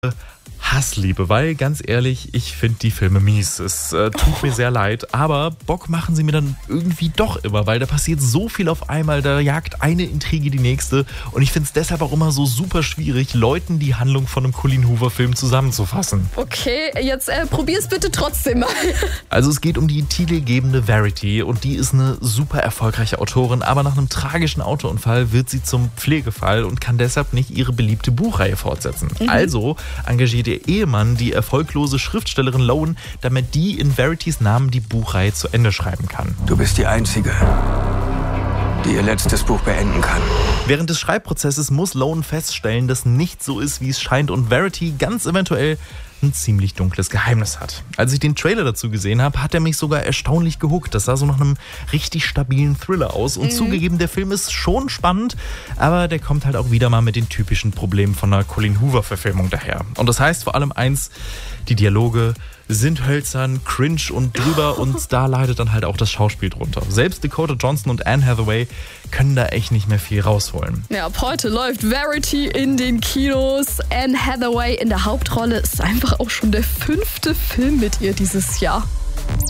Hassliebe, weil ganz ehrlich, ich finde die Filme mies. Es tut mir sehr leid, aber Bock machen sie mir dann irgendwie doch immer, weil da passiert so viel auf einmal, da jagt eine Intrige die nächste und ich finde es deshalb auch immer so super schwierig, Leuten die Handlung von einem Colleen Hoover-Film zusammenzufassen. Okay, jetzt probier's bitte trotzdem mal. Also es geht um die titelgebende Verity und die ist eine super erfolgreiche Autorin, aber nach einem tragischen Autounfall wird sie zum Pflegefall und kann deshalb nicht ihre beliebte Buchreihe fortsetzen. Also engagiert ihr Ehemann die erfolglose Schriftstellerin Lone, damit die in Veritys Namen die Buchreihe zu Ende schreiben kann. Du bist die Einzige, die ihr letztes Buch beenden kann. Während des Schreibprozesses muss Lone feststellen, dass nicht so ist, wie es scheint und Verity ganz eventuell ein ziemlich dunkles Geheimnis hat. Als ich den Trailer dazu gesehen habe, hat er mich sogar erstaunlich gehuckt. Das sah so nach einem richtig stabilen Thriller aus. Und zugegeben, der Film ist schon spannend, aber der kommt halt auch wieder mal mit den typischen Problemen von einer Colleen Hoover-Verfilmung daher. Und das heißt vor allem eins, die Dialoge sind hölzern, cringe und drüber und da leidet dann halt auch das Schauspiel drunter. Selbst Dakota Johnson und Anne Hathaway können da echt nicht mehr viel rausholen. Ja, ab heute läuft Verity in den Kinos. Anne Hathaway in der Hauptrolle ist einfach auch schon der 5. Film mit ihr dieses Jahr.